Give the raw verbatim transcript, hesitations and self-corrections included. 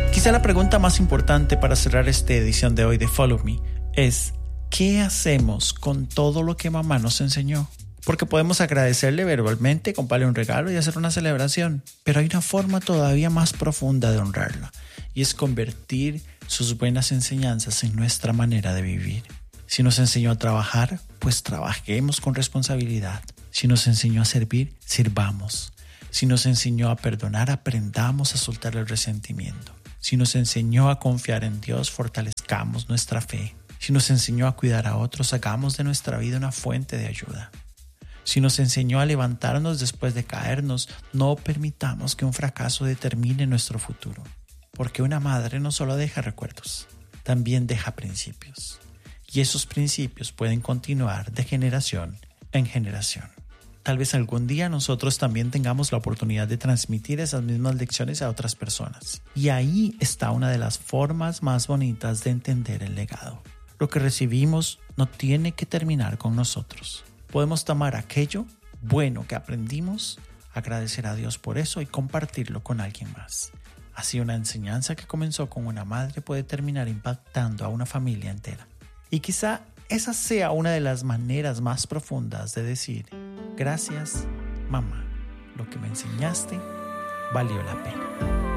Quizá la pregunta más importante para cerrar esta edición de hoy de Follow Me es: ¿qué hacemos con todo lo que mamá nos enseñó? Porque podemos agradecerle verbalmente, comprarle un regalo y hacer una celebración, pero hay una forma todavía más profunda de honrarla, y es convertir sus buenas enseñanzas en nuestra manera de vivir. Si nos enseñó a trabajar, pues trabajemos con responsabilidad. Si nos enseñó a servir, sirvamos. Si nos enseñó a perdonar, aprendamos a soltar el resentimiento. Si nos enseñó a confiar en Dios, fortalezcamos nuestra fe. Si nos enseñó a cuidar a otros, hagamos de nuestra vida una fuente de ayuda. Si nos enseñó a levantarnos después de caernos, no permitamos que un fracaso determine nuestro futuro. Porque una madre no solo deja recuerdos, también deja principios. Y esos principios pueden continuar de generación en generación. Tal vez algún día nosotros también tengamos la oportunidad de transmitir esas mismas lecciones a otras personas. Y ahí está una de las formas más bonitas de entender el legado. Lo que recibimos no tiene que terminar con nosotros. Podemos tomar aquello bueno que aprendimos, agradecer a Dios por eso y compartirlo con alguien más. Así, una enseñanza que comenzó con una madre puede terminar impactando a una familia entera. Y quizá esa sea una de las maneras más profundas de decir: gracias, mamá, lo que me enseñaste valió la pena.